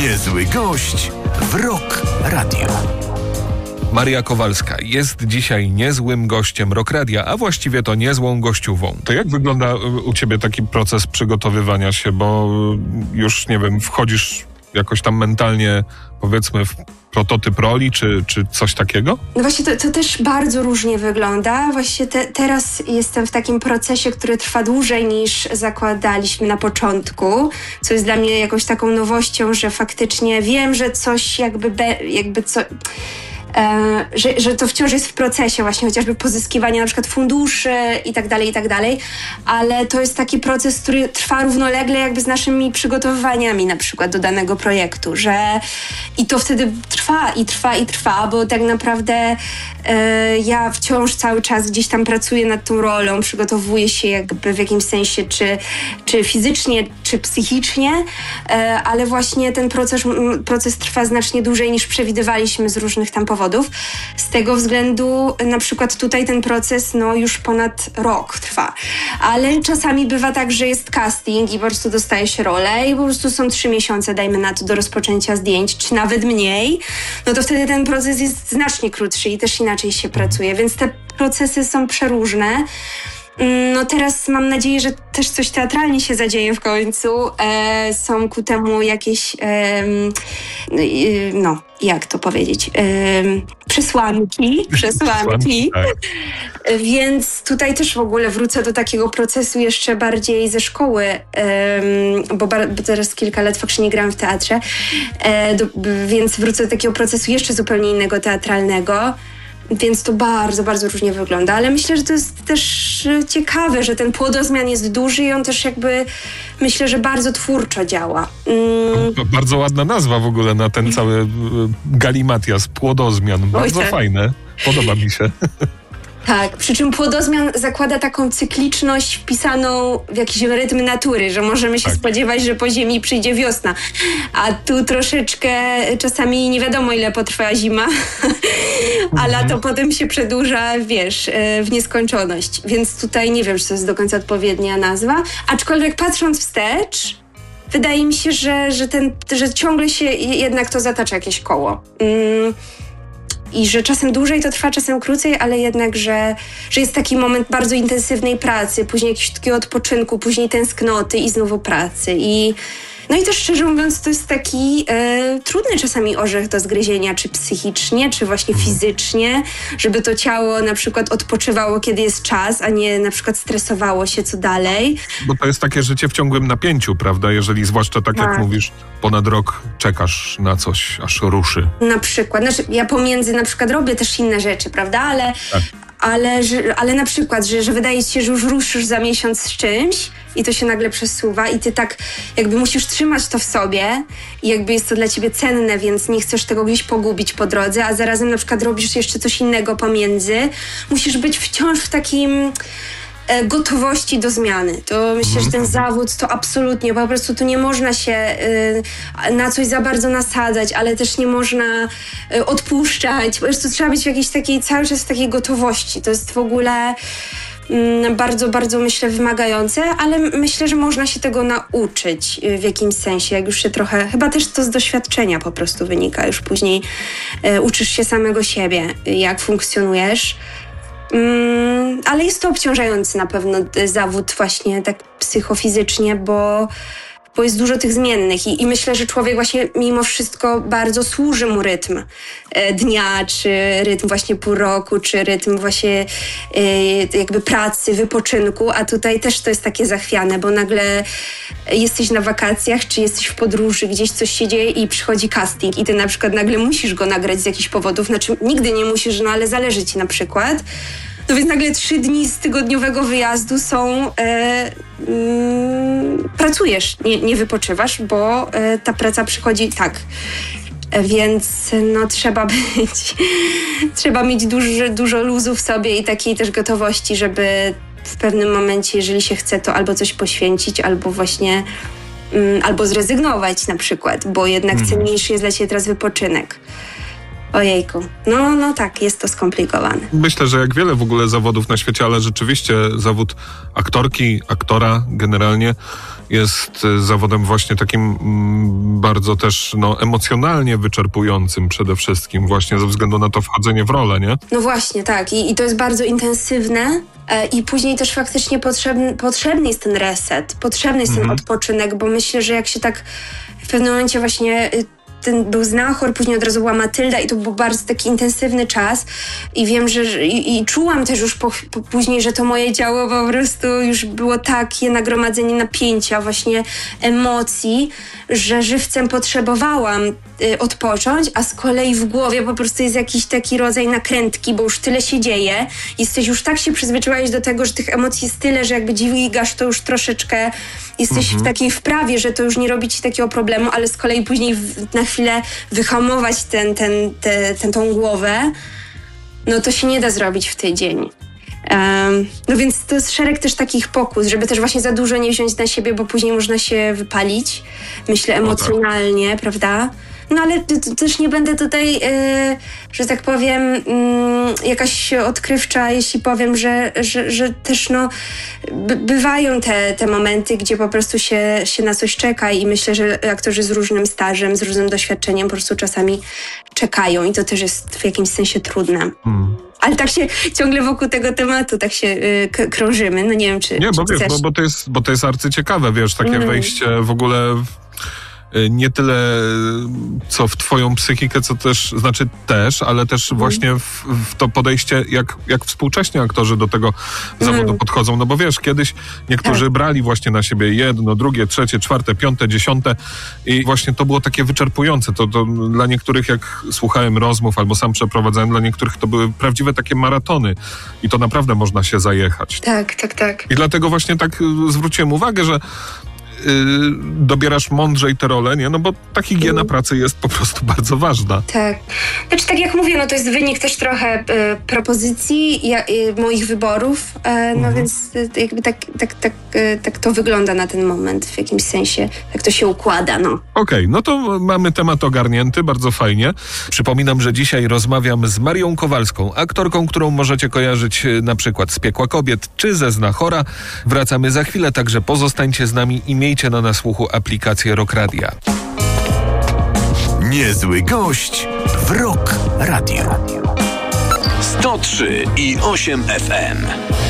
Niezły gość w Rock Radio. Maria Kowalska jest dzisiaj niezłym gościem Rock Radia, a właściwie to niezłą gościową. To jak wygląda u ciebie taki proces przygotowywania się, bo już, nie wiem, wchodzisz jakoś tam mentalnie, powiedzmy, w prototyp roli, czy coś takiego? No właśnie to też bardzo różnie wygląda. Właśnie teraz jestem w takim procesie, który trwa dłużej niż zakładaliśmy na początku, co jest dla mnie jakąś taką nowością, że faktycznie wiem, że coś że to wciąż jest w procesie właśnie chociażby pozyskiwania na przykład funduszy i tak dalej, ale to jest taki proces, który trwa równolegle jakby z naszymi przygotowywaniami na przykład do danego projektu, i to wtedy trwa, bo tak naprawdę ja wciąż cały czas gdzieś tam pracuję nad tą rolą, przygotowuję się jakby w jakimś sensie, czy fizycznie, czy psychicznie, ale właśnie ten proces trwa znacznie dłużej niż przewidywaliśmy z różnych tam powodów. Z tego względu na przykład tutaj ten proces już ponad rok trwa. Ale czasami bywa tak, że jest casting i po prostu dostaje się rolę i po prostu są 3 miesiące, dajmy na to, do rozpoczęcia zdjęć, czy nawet mniej. No to wtedy ten proces jest znacznie krótszy i też inaczej się pracuje, więc te procesy są przeróżne. No teraz mam nadzieję, że też coś teatralnie się zadzieje w końcu. Są ku temu jakieś, jak to powiedzieć, przesłanki. Tak. Więc tutaj też w ogóle wrócę do takiego procesu jeszcze bardziej ze szkoły, bo teraz kilka lat faktycznie gram w teatrze, więc wrócę do takiego procesu jeszcze zupełnie innego, teatralnego. Więc to bardzo, bardzo różnie wygląda, ale myślę, że to jest też ciekawe, że ten płodozmian jest duży i on też jakby, myślę, że bardzo twórczo działa. Bardzo ładna nazwa w ogóle na ten cały galimatias, płodozmian. Bardzo fajne, podoba mi się. Tak, przy czym płodozmian zakłada taką cykliczność wpisaną w jakiś rytm natury, że możemy się spodziewać, że po ziemi przyjdzie wiosna. A tu troszeczkę czasami nie wiadomo, ile potrwa zima, a lato potem się przedłuża, w nieskończoność. Więc tutaj nie wiem, czy to jest do końca odpowiednia nazwa. Aczkolwiek patrząc wstecz, wydaje mi się, że ciągle się jednak to zatacza jakieś koło. I że czasem dłużej to trwa, czasem krócej, ale jednak, że jest taki moment bardzo intensywnej pracy, później jakiegoś takiego odpoczynku, później tęsknoty i znowu pracy. No i też szczerze mówiąc, to jest taki trudny czasami orzech do zgryzienia, czy psychicznie, czy właśnie fizycznie, żeby to ciało na przykład odpoczywało, kiedy jest czas, a nie na przykład stresowało się co dalej. Bo to jest takie życie w ciągłym napięciu, prawda? Jeżeli zwłaszcza tak jak mówisz, ponad rok czekasz na coś, aż ruszy. Na przykład. Ja pomiędzy na przykład robię też inne rzeczy, prawda? Ale na przykład, że wydaje ci się, że już ruszysz za miesiąc z czymś i to się nagle przesuwa i ty tak jakby musisz trzymać to w sobie i jakby jest to dla ciebie cenne, więc nie chcesz tego gdzieś pogubić po drodze, a zarazem na przykład robisz jeszcze coś innego pomiędzy. Musisz być wciąż w takim gotowości do zmiany. To myślę, że ten zawód to absolutnie, bo po prostu tu nie można się na coś za bardzo nasadzać, ale też nie można odpuszczać. Po prostu trzeba być w jakiejś takiej, cały czas w takiej gotowości. To jest w ogóle bardzo, bardzo myślę wymagające, ale myślę, że można się tego nauczyć w jakimś sensie, jak już się trochę, chyba też to z doświadczenia po prostu wynika, już później uczysz się samego siebie, jak funkcjonujesz. Ale jest to obciążający na pewno zawód właśnie tak psychofizycznie, bo jest dużo tych zmiennych i myślę, że człowiek właśnie mimo wszystko bardzo służy mu rytm dnia, czy rytm właśnie pół roku, czy rytm właśnie jakby pracy, wypoczynku, a tutaj też to jest takie zachwiane, bo nagle jesteś na wakacjach, czy jesteś w podróży, gdzieś coś się dzieje i przychodzi casting i ty na przykład nagle musisz go nagrać z jakichś powodów, znaczy nigdy nie musisz, ale zależy ci na przykład. No więc nagle 3 dni z tygodniowego wyjazdu są... pracujesz, nie wypoczywasz, bo ta praca przychodzi Więc trzeba mieć dużo luzu w sobie i takiej też gotowości, żeby w pewnym momencie, jeżeli się chce, to albo coś poświęcić, albo właśnie albo zrezygnować na przykład, bo jednak cenniejszy jest dla ciebie teraz wypoczynek. Ojejku. No tak, jest to skomplikowane. Myślę, że jak wiele w ogóle zawodów na świecie, ale rzeczywiście zawód aktorki, aktora generalnie jest zawodem właśnie takim bardzo też emocjonalnie wyczerpującym przede wszystkim, właśnie ze względu na to wchodzenie w rolę, nie? No właśnie, tak. I to jest bardzo intensywne i później też faktycznie potrzebny jest ten reset, potrzebny jest ten odpoczynek, bo myślę, że jak się tak w pewnym momencie właśnie... był Znachor, później od razu była Matylda i to był bardzo taki intensywny czas i wiem, że i czułam też już później, że to moje działo po prostu już było takie nagromadzenie napięcia, właśnie emocji, że żywcem potrzebowałam odpocząć, a z kolei w głowie po prostu jest jakiś taki rodzaj nakrętki, bo już tyle się dzieje. Już tak się przyzwyczaiłeś do tego, że tych emocji jest tyle, że jakby dźwigasz to już troszeczkę, jesteś w takiej wprawie, że to już nie robi ci takiego problemu, ale z kolei później na chwilę wyhamować tą głowę, no to się nie da zrobić w tydzień. No więc to jest szereg też takich pokus, żeby też właśnie za dużo nie wziąć na siebie, bo później można się wypalić, myślę, emocjonalnie, prawda? No ale też nie będę tutaj, że tak powiem, jakaś odkrywcza, jeśli powiem, że też bywają te momenty, gdzie po prostu się na coś czeka i myślę, że aktorzy z różnym stażem, z różnym doświadczeniem po prostu czasami czekają i to też jest w jakimś sensie trudne. Ale tak się ciągle wokół tego tematu tak się krążymy. No nie wiem, czy... Nie, bo czy wiesz, chcesz... bo to jest arcyciekawe, wiesz, takie wejście w ogóle... Nie tyle co w twoją psychikę, co też, ale też właśnie w to podejście, jak współcześnie aktorzy do tego zawodu podchodzą. No bo wiesz, kiedyś niektórzy brali właśnie na siebie 1, 2, 3, 4, 5, 10 i właśnie to było takie wyczerpujące. To dla niektórych, jak słuchałem rozmów albo sam przeprowadzałem, dla niektórych to były prawdziwe takie maratony i to naprawdę można się zajechać. Tak. I dlatego właśnie tak zwróciłem uwagę, że dobierasz mądrzej te role, nie? No bo ta higiena pracy jest po prostu bardzo ważna. Tak. Znaczy, tak jak mówię, no to jest wynik też trochę propozycji moich wyborów, no więc jakby tak to wygląda na ten moment w jakimś sensie. Tak to się układa, no. Okej, no to mamy temat ogarnięty, bardzo fajnie. Przypominam, że dzisiaj rozmawiam z Marią Kowalską, aktorką, którą możecie kojarzyć na przykład z Piekła Kobiet czy ze Znachora. Wracamy za chwilę, także pozostańcie z nami i miejcie na słuchu aplikację Rock Radia. Niezły gość w Rock Radio. 103,8 FM.